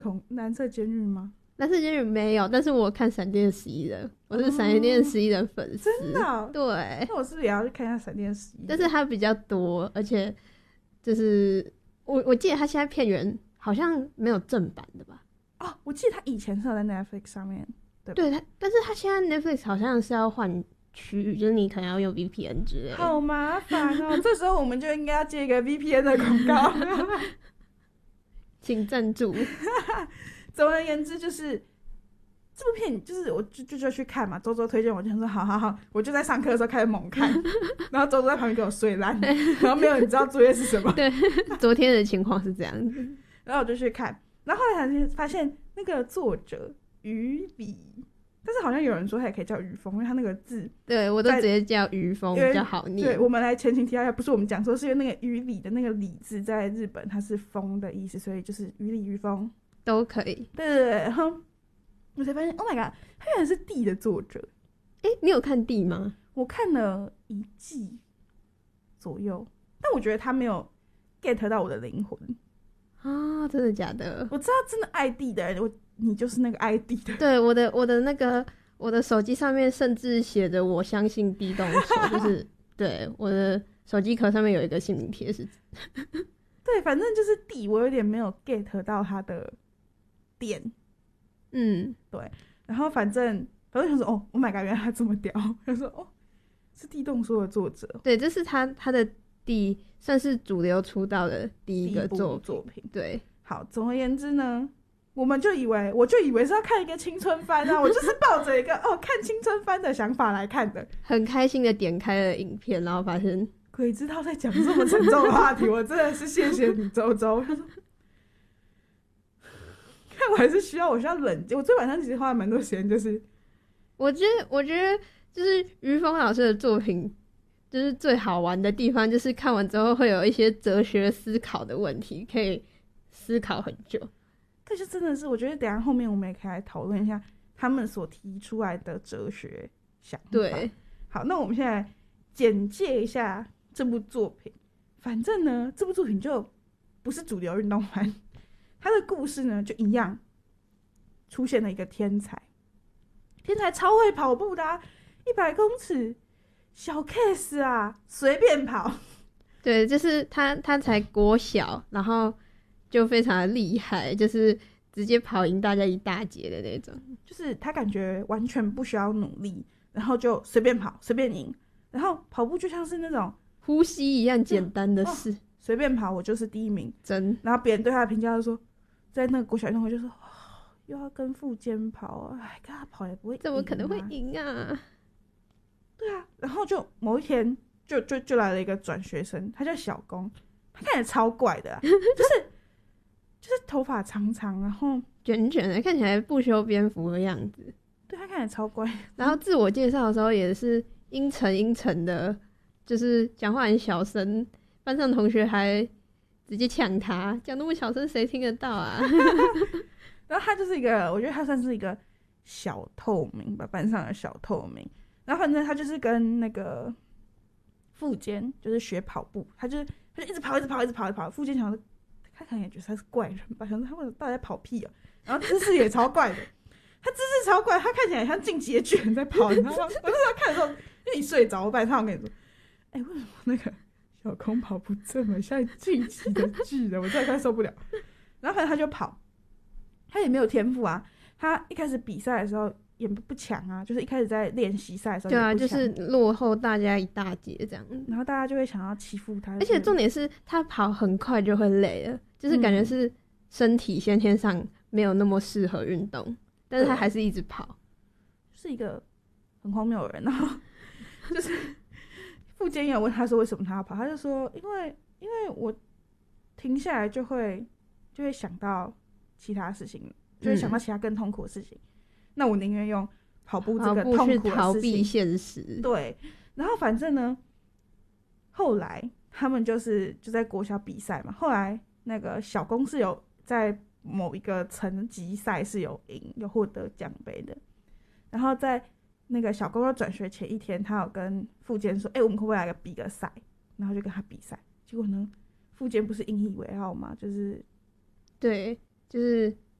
蓝色监狱吗？ 蓝色监狱没有，但是我看闪电十一人，我是闪电十一人粉丝。 真的哦？ 对， 那我是不是也要去看一下闪电十一？ 但是它比较多，而且就是我记得它现在片源好像没有正版的吧？ 哦，我记得他以前是有在 Netflix 上面，对吧？ 对，但是它现在 Netflix 好像是要换区域，就是你可能要用 VPN 之类的。 好麻烦哦！这时候我们就应该要接一个 VPN 的广告， 请赞助。 总而言之，就是这部片，就是我就去看嘛。周周推荐，我就想说好，我就在上课的时候开始猛看，然后周周在旁边给我睡烂，然后没有人知道作业是什么。 对，昨天的情况是这样子。 然后我就去看，然后后来才发现那个作者于理，但是好像有人说他也可以叫于峰，因为他那个字， 对我都直接叫于峰比较好念。 对，我们来前情提要一下，不是我们讲说，是因为那个于理的那个理字在日本它是风的意思，所以就是于理于峰都可以。 对，然后我才发现 ，Oh my god， 他原来是地的作者。 你有看地吗？ 我看了1季左右，但我觉得他没有 get 到我的灵魂啊，真的假的？ 我知道真的爱地的人，你就是那个爱地的人。 对，我的那个我的手机上面甚至写着我相信地动手，就是对我的手机壳上面有一个姓名贴是。 对，反正就是地，我有点没有 get 到他的点。对，然后反正想说哦 ，Oh my god， 原来他这么屌。他说哦，是地动说的作者。 对，这是他的算是主流出道的第一个作品。对， 好，总而言之呢，我就以为是要看一个青春番啊，我就是抱着一个看青春番的想法来看的， 很开心的点开了影片，然后发现鬼知道在讲这么沉重的话题，我真的是谢谢你周周。看我还是需要冷静，我昨天晚上其实花了蛮多时间，就是我觉得就是于峰老师的作品。就是最好玩的地方，就是看完之后会有一些哲学思考的问题，可以思考很久。 这就真的是，我觉得等一下后面我们也可以来讨论一下他们所提出来的哲学想法。 对， 好，那我们现在简介一下这部作品。反正呢，这部作品就不是主流运动番，它的故事呢就一样，出现了一个天才超会跑步的，100公尺。小 case 啊，随便跑。 对，就是他才国小，然后就非常的厉害，就是直接跑赢大家一大截的那种。 就是他感觉完全不需要努力，然后就随便跑，随便赢。然后跑步就像是那种呼吸一样简单的事， 随便跑我就是第一名。 真。 然后别人对他的评价就说，在那个国小运动会就说，又要跟富坚跑，跟他跑也不会赢怎么可能会赢啊？ 对啊，然后就某一天就来了一个转学生，他叫小宫，他看起来超怪的就是头发长长，然后卷卷的，看起来不修边幅的样子。 对，他看起来超怪。 然后自我介绍的时候也是阴沉的，就是讲话很小声，班上同学还直接抢他，讲那么小声谁听得到啊？ 然后他就是一个，我觉得他算是一个小透明吧，班上的小透明。然后反正他就是跟那个富坚就是学跑步，他就一直跑。富坚想说，他可能也觉得他是怪人吧，想说他为什么到底在跑屁啊？然后姿势也超怪的，他姿势超怪，他看起来像进击的巨人在跑，你知道吗？我那时候看的时候，因为你睡着，我本来常跟你说，为什么那个小空跑步这么像进击的巨人？我真的快受不了。然后反正他就跑，他也没有天赋啊。他一开始比赛的时候也不强啊，就是一开始在练习赛的时候， 对啊，就是落后大家一大截这样， 然后大家就会想要欺负他。 而且重点是他跑很快就会累了，就是感觉是身体先天上没有那么适合运动，但是他还是一直跑， 是一个很荒谬的人。然后就是富坚也有问他说为什么他要跑，他就说因为我停下来就会想到其他事情，就会想到其他更痛苦的事情。那我宁愿用跑步这个痛苦的事情去逃避现实。 对，然后反正呢，后来他们就在国小比赛嘛。后来那个小公是有在某一个层级赛是有获得奖杯的。然后在那个小公要转学前一天，他有跟富坚说：“我们可不可以来比个赛？”然后就跟他比赛。结果呢，富坚不是引以为傲嘛，就是对，就是